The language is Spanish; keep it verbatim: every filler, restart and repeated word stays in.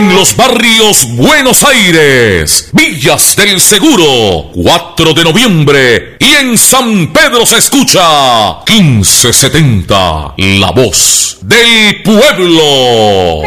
En los barrios Buenos Aires, Villas del Seguro, cuatro de noviembre. Y en San Pedro se escucha quince setenta, la voz del pueblo.